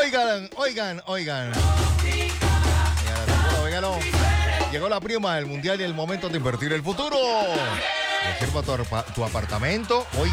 Oigan. Óigalo. Llegó la prima del mundial y el momento de invertir el futuro. Reserva tu apartamento hoy.